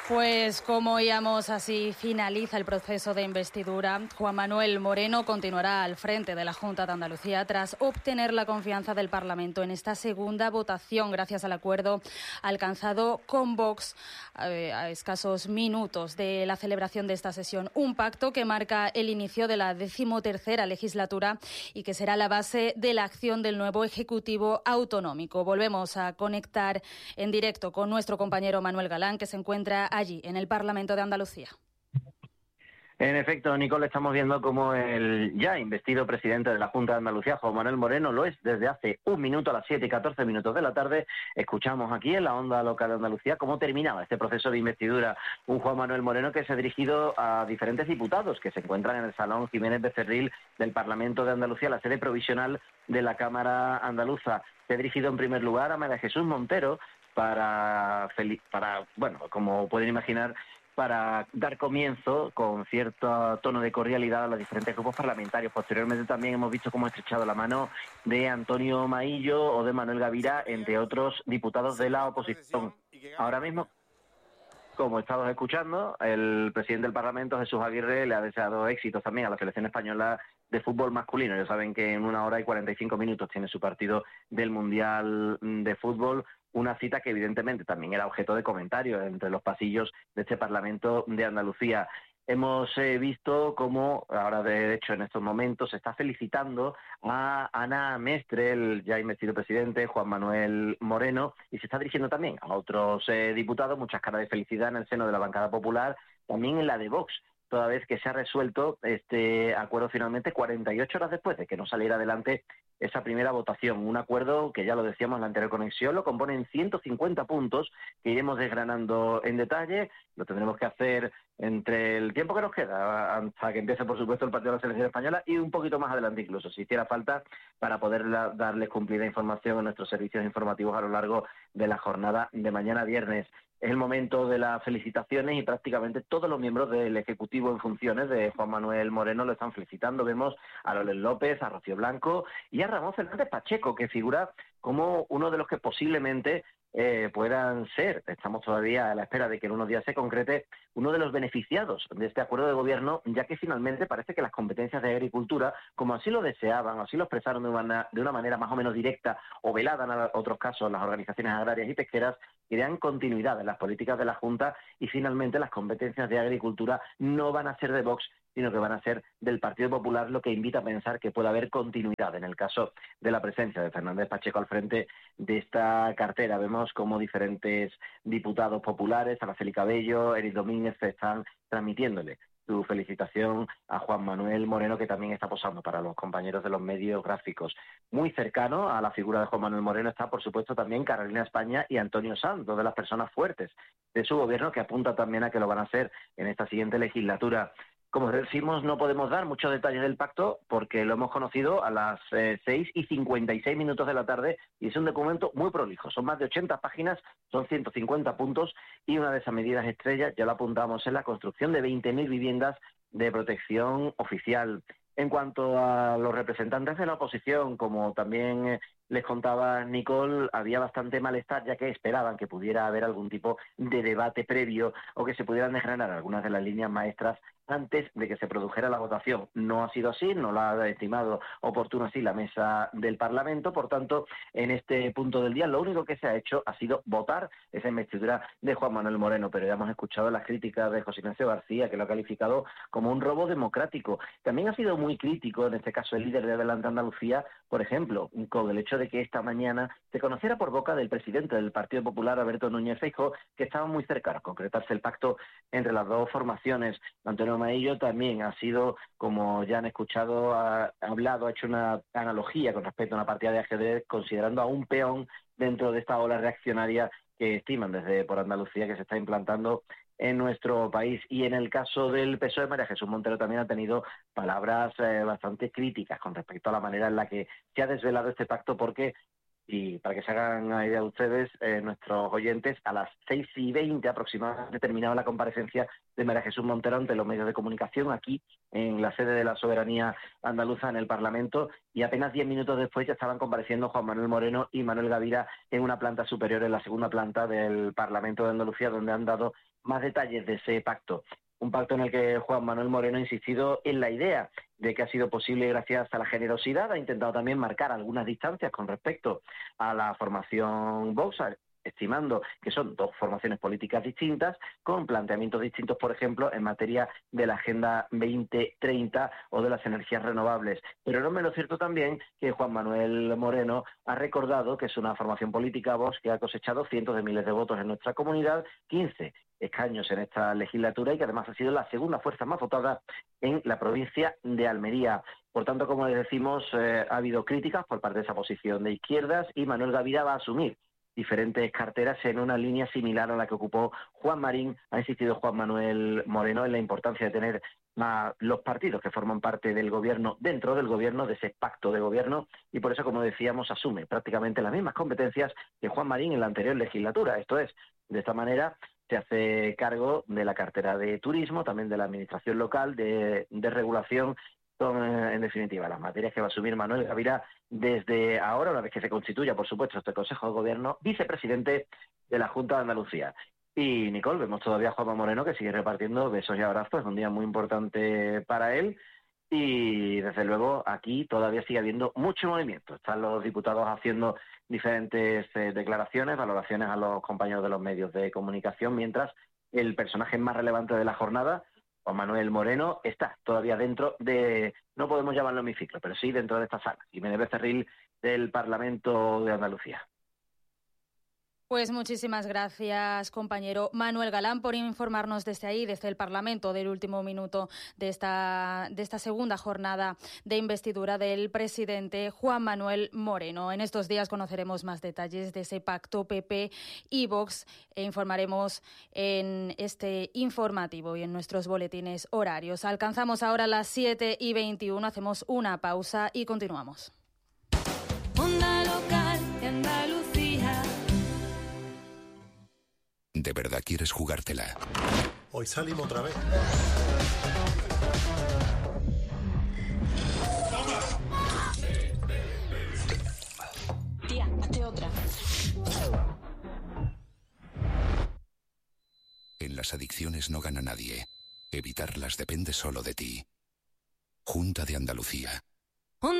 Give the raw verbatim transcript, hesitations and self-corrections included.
Pues como oíamos, así finaliza el proceso de investidura. Juan Manuel Moreno continuará al frente de la Junta de Andalucía tras obtener la confianza del Parlamento en esta segunda votación, gracias al acuerdo alcanzado con Vox eh, a escasos minutos de la celebración de esta sesión. Un pacto que marca el inicio de la decimotercera legislatura y que será la base de la acción del nuevo Ejecutivo autonómico. Volvemos a conectar en directo con nuestro compañero Manuel Galán, que se encuentra allí, en el Parlamento de Andalucía. En efecto, Nicole, estamos viendo cómo el ya investido presidente de la Junta de Andalucía, Juan Manuel Moreno, lo es desde hace un minuto a las siete y catorce minutos de la tarde. Escuchamos aquí en la onda local de Andalucía cómo terminaba este proceso de investidura. Un Juan Manuel Moreno que se ha dirigido a diferentes diputados que se encuentran en el Salón Jiménez Becerril del Parlamento de Andalucía, la sede provisional de la Cámara Andaluza. Se ha dirigido en primer lugar a María Jesús Montero para, para bueno, como pueden imaginar, para dar comienzo con cierto tono de cordialidad a los diferentes grupos parlamentarios. Posteriormente también hemos visto cómo ha estrechado la mano de Antonio Maillo o de Manuel Gavira, entre otros diputados de la oposición. Ahora mismo, como estamos escuchando, el presidente del Parlamento, Jesús Aguirre, le ha deseado éxitos también a la selección española de fútbol masculino. Ya saben que en una hora y cuarenta y cinco minutos tiene su partido del Mundial de Fútbol. Una cita que evidentemente también era objeto de comentarios entre los pasillos de este Parlamento de Andalucía. Hemos eh, visto cómo, ahora de hecho en estos momentos, se está felicitando a Ana Mestre, el ya investido presidente, Juan Manuel Moreno, y se está dirigiendo también a otros eh, diputados, muchas caras de felicidad en el seno de la bancada popular, también en la de Vox, toda vez que se ha resuelto este acuerdo finalmente cuarenta y ocho horas después de que no saliera adelante esa primera votación. Un acuerdo que, ya lo decíamos en la anterior conexión, lo componen ciento cincuenta puntos que iremos desgranando en detalle. Lo tendremos que hacer entre el tiempo que nos queda, hasta que empiece, por supuesto, el partido de la selección española, y un poquito más adelante incluso, si hiciera falta, para poder la, darles cumplida información en nuestros servicios informativos a lo largo de la jornada de mañana viernes. Es el momento de las felicitaciones y prácticamente todos los miembros del Ejecutivo en funciones de Juan Manuel Moreno lo están felicitando. Vemos a Loles López, a Rocío Blanco y a Ramón Fernández Pacheco, que figura como uno de los que posiblemente eh, puedan ser, estamos todavía a la espera de que en unos días se concrete, uno de los beneficiados de este acuerdo de gobierno, ya que finalmente parece que las competencias de agricultura, como así lo deseaban, así lo expresaron de una, de una manera más o menos directa o velada en otros casos las organizaciones agrarias y pesqueras, que dan continuidad en las políticas de la Junta, y finalmente las competencias de agricultura no van a ser de Vox, sino que van a ser del Partido Popular, lo que invita a pensar que puede haber continuidad en el caso de la presencia de Fernández Pacheco al frente de esta cartera. Vemos como diferentes diputados populares, Araceli Cabello, Eric Domínguez, están transmitiéndole su felicitación a Juan Manuel Moreno, que también está posando para los compañeros de los medios gráficos. Muy cercano a la figura de Juan Manuel Moreno está, por supuesto, también Carolina España y Antonio Sanz, dos de las personas fuertes de su gobierno, que apunta también a que lo van a hacer en esta siguiente legislatura. Como decimos, no podemos dar muchos detalles del pacto porque lo hemos conocido a las eh, seis y cincuenta y seis minutos de la tarde, y es un documento muy prolijo. Son más de ochenta páginas, son ciento cincuenta puntos, y una de esas medidas estrellas, ya lo apuntamos, es la construcción de veinte mil viviendas de protección oficial. En cuanto a los representantes de la oposición, como también eh, les contaba Nicole, había bastante malestar, ya que esperaban que pudiera haber algún tipo de debate previo o que se pudieran desgranar algunas de las líneas maestras antes de que se produjera la votación. No ha sido así, no lo ha estimado oportuno así la mesa del Parlamento. Por tanto, en este punto del día, lo único que se ha hecho ha sido votar esa investidura de Juan Manuel Moreno, pero ya hemos escuchado las críticas de José Ignacio García, que lo ha calificado como un robo democrático. También ha sido muy crítico, en este caso el líder de Adelante Andalucía, por ejemplo, con el hecho de que esta mañana se conociera por boca del presidente del Partido Popular, Alberto Núñez Feijóo, que estaba muy cercano a concretarse el pacto entre las dos formaciones. Antonio Maillo también ha sido, como ya han escuchado, ha hablado, ha hecho una analogía con respecto a una partida de ajedrez, considerando a un peón dentro de esta ola reaccionaria que estiman desde por Andalucía que se está implantando en nuestro país. Y en el caso del P S O E, María Jesús Montero también ha tenido palabras eh, bastante críticas con respecto a la manera en la que se ha desvelado este pacto, porque Y para que se hagan una idea de ustedes, eh, nuestros oyentes, a las seis y veinte aproximadamente terminaba la comparecencia de María Jesús Montero ante los medios de comunicación aquí en la sede de la soberanía andaluza en el Parlamento, y apenas diez minutos después ya estaban compareciendo Juan Manuel Moreno y Manuel Gavira en una planta superior, en la segunda planta del Parlamento de Andalucía, donde han dado más detalles de ese pacto. Un pacto en el que Juan Manuel Moreno ha insistido en la idea de que ha sido posible gracias a la generosidad, ha intentado también marcar algunas distancias con respecto a la formación Vox, estimando que son dos formaciones políticas distintas, con planteamientos distintos, por ejemplo, en materia de la Agenda veinte treinta o de las energías renovables. Pero no es menos cierto también que Juan Manuel Moreno ha recordado que es una formación política, Vox, que ha cosechado cientos de miles de votos en nuestra comunidad, quince escaños en esta legislatura, y que además ha sido la segunda fuerza más votada en la provincia de Almería. Por tanto, como les decimos, eh, ha habido críticas por parte de esa posición de izquierdas, y Manuel Gavira va a asumir diferentes carteras en una línea similar a la que ocupó Juan Marín. Ha insistido Juan Manuel Moreno en la importancia de tener a los partidos que forman parte del gobierno dentro del gobierno, de ese pacto de gobierno, y por eso, como decíamos, asume prácticamente las mismas competencias que Juan Marín en la anterior legislatura. Esto es, de esta manera se hace cargo de la cartera de turismo, también de la administración local, de, de regulación. Son, en definitiva, las materias que va a asumir Manuel Gavira desde ahora, una vez que se constituya, por supuesto, este Consejo de Gobierno, vicepresidente de la Junta de Andalucía. Y, Nicole, vemos todavía a Juanma Moreno, que sigue repartiendo besos y abrazos. Es un día muy importante para él. Y, desde luego, aquí todavía sigue habiendo mucho movimiento. Están los diputados haciendo diferentes eh, declaraciones, valoraciones a los compañeros de los medios de comunicación, mientras el personaje más relevante de la jornada, Juan Manuel Moreno, está todavía dentro de, no podemos llamarlo hemiciclo, pero sí dentro de esta sala, Jiménez Becerril, del Parlamento de Andalucía. Pues muchísimas gracias, compañero Manuel Galán, por informarnos desde ahí, desde el Parlamento, del último minuto de esta, de esta segunda jornada de investidura del presidente Juan Manuel Moreno. En estos días conoceremos más detalles de ese pacto P P y Vox e informaremos en este informativo y en nuestros boletines horarios. Alcanzamos ahora las siete y veintiuno, hacemos una pausa y continuamos. Onda local de Andalucía. ¿De verdad quieres jugártela? Hoy salimos otra vez. Tía, hazte otra. En las adicciones no gana nadie. Evitarlas depende solo de ti. Junta de Andalucía.